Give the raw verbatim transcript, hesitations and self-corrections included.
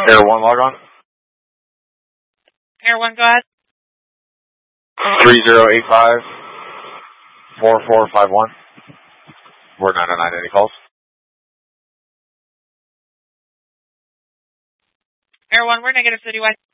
Air one, log on. Air one, go ahead. three zero eight five, four four five one. We're nine oh nine, any calls? Air one, we're negative citywide.